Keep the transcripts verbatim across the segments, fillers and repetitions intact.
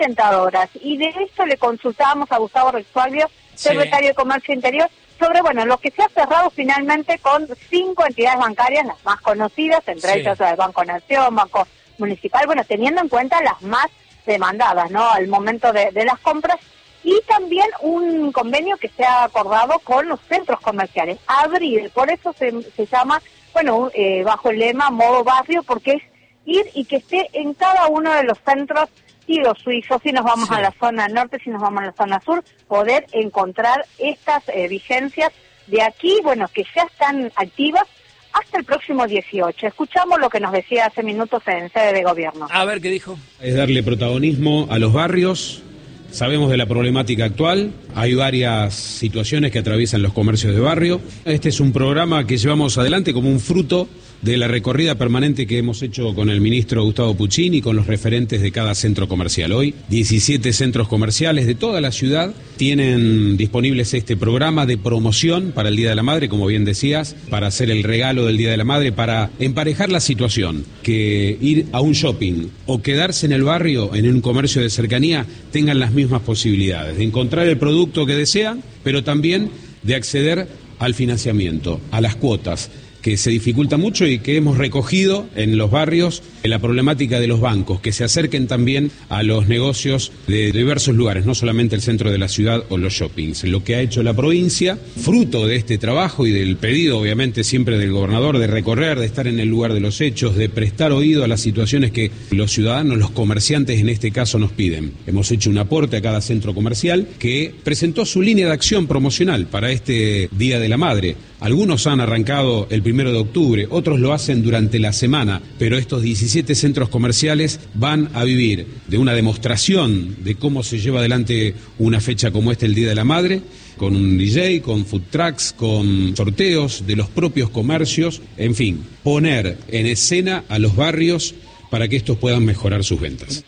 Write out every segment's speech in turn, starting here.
tentadoras. Y de esto le consultábamos a Gustavo Rexualvio, secretario sí. de Comercio Interior, sobre, bueno, lo que se ha cerrado finalmente con cinco entidades bancarias, las más conocidas, entre sí. ellas el Banco Nación, Banco Municipal, bueno, teniendo en cuenta las más demandadas, ¿no?, al momento de, de las compras, y también un convenio que se ha acordado con los centros comerciales, abrir, por eso se, se llama, bueno, eh, bajo el lema Modo Barrio, porque es ir y que esté en cada uno de los centros, y los suizos, si nos vamos sí. a la zona norte, si nos vamos a la zona sur, poder encontrar estas eh, vigencias de aquí, bueno, que ya están activas hasta el próximo dieciocho. Escuchamos lo que nos decía hace minutos en sede de gobierno. A ver, ¿qué dijo? Es darle protagonismo a los barrios. Sabemos de la problemática actual, hay varias situaciones que atraviesan los comercios de barrio. Este es un programa que llevamos adelante como un fruto de la recorrida permanente que hemos hecho con el ministro Gustavo Puccini y con los referentes de cada centro comercial. Hoy, diecisiete centros comerciales de toda la ciudad tienen disponibles este programa de promoción para el Día de la Madre, como bien decías, para hacer el regalo del Día de la Madre, para emparejar la situación, que ir a un shopping o quedarse en el barrio, en un comercio de cercanía, tengan las mismas posibilidades de encontrar el producto que desean, pero también de acceder al financiamiento, a las cuotas, que se dificulta mucho y que hemos recogido en los barrios la problemática de los bancos, que se acerquen también a los negocios de diversos lugares, no solamente el centro de la ciudad o los shoppings. Lo que ha hecho la provincia, fruto de este trabajo y del pedido, obviamente, siempre del gobernador, de recorrer, de estar en el lugar de los hechos, de prestar oído a las situaciones que los ciudadanos, los comerciantes en este caso, nos piden. Hemos hecho un aporte a cada centro comercial que presentó su línea de acción promocional para este Día de la Madre. Algunos han arrancado el primero de octubre, otros lo hacen durante la semana, pero estos diecisiete centros comerciales van a vivir de una demostración de cómo se lleva adelante una fecha como esta, el Día de la Madre, con un D J, con food trucks, con sorteos de los propios comercios, en fin, poner en escena a los barrios para que estos puedan mejorar sus ventas.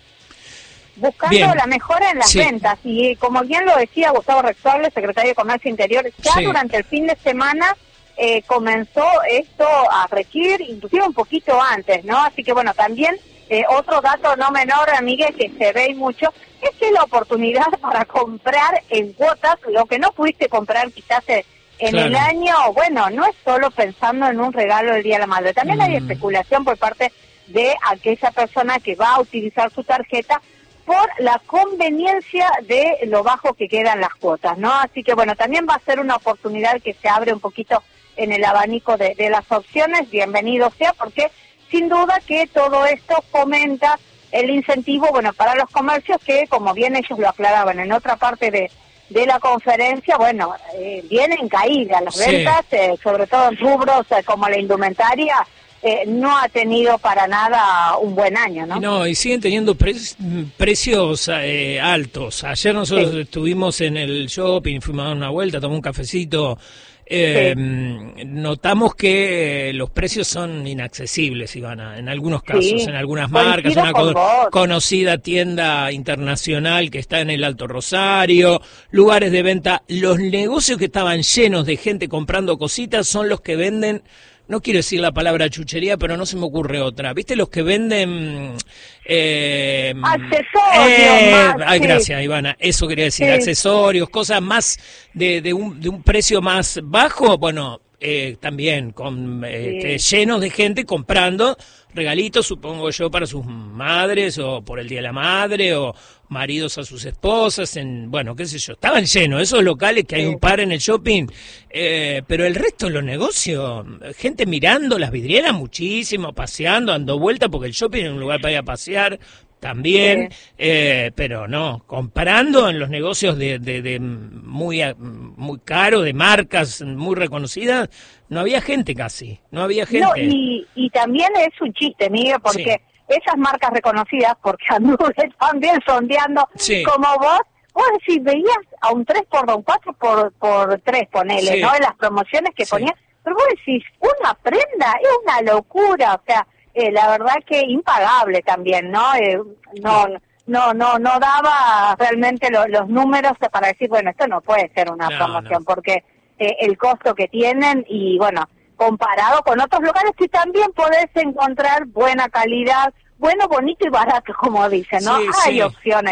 Buscando bien. La mejora en las sí. ventas, y como bien lo decía Gustavo Rexualvio, secretario de Comercio Interior, ya sí. durante el fin de semana eh, comenzó esto a regir, inclusive un poquito antes, ¿no? Así que bueno, también eh, otro dato no menor, Miguel, que se ve y mucho, es que la oportunidad para comprar en cuotas lo que no pudiste comprar quizás en claro. el año, bueno, no es solo pensando en un regalo del Día de la Madre, también mm. hay especulación por parte de aquella persona que va a utilizar su tarjeta por la conveniencia de lo bajo que quedan las cuotas, ¿no? Así que bueno, también va a ser una oportunidad que se abre un poquito en el abanico de, de las opciones, bienvenido sea, porque sin duda que todo esto fomenta el incentivo, bueno, para los comercios que, como bien ellos lo aclaraban en otra parte de, de la conferencia, bueno, eh, vienen en caída las sí. ventas, eh, sobre todo en rubros eh, como la indumentaria, Eh, no ha tenido para nada un buen año, ¿no? No, y siguen teniendo pre precios eh, altos. Ayer nosotros sí. estuvimos en el shopping, fuimos a dar una vuelta, tomamos un cafecito. Eh, sí. Notamos que eh, los precios son inaccesibles, Ivana, en algunos casos, sí. en algunas marcas, una con conocida tienda internacional que está en el Alto Rosario, lugares de venta. Los negocios que estaban llenos de gente comprando cositas son los que venden. No quiero decir la palabra chuchería, pero no se me ocurre otra. ¿Viste los que venden? Eh, accesorios. Eh, más, ay, sí. gracias, Ivana. Eso quería decir. Sí. Accesorios, cosas más de, de, un, de un precio más bajo. Bueno, eh, también con eh, sí. llenos de gente comprando regalitos, supongo yo, para sus madres o por el Día de la Madre o maridos a sus esposas, en bueno, qué sé yo, estaban llenos esos locales que hay un par en el shopping, eh, pero el resto de los negocios, gente mirando las vidrieras muchísimo, paseando, dando vuelta, porque el shopping es un lugar para ir a pasear también, sí. eh, pero no, comprando en los negocios de, de, de muy, muy caro, de marcas muy reconocidas, no había gente casi, no había gente. No, y, y también es un chiste, Miguel, porque sí. esas marcas reconocidas, porque anduve también sondeando sí. como vos, vos decís, veías a un tres por dos, un cuatro por tres, ponele, sí. ¿no? En las promociones que sí. ponías, pero vos decís, una prenda, es una locura, o sea, eh, la verdad que impagable también, ¿no? Eh, no, no, no, no daba realmente lo, los números para decir, bueno, esto no puede ser una no, promoción, no. porque eh, el costo que tienen y, bueno, comparado con otros lugares que también podés encontrar buena calidad, bueno, bonito y barato, como dicen, ¿no? Sí, Hay sí. opciones.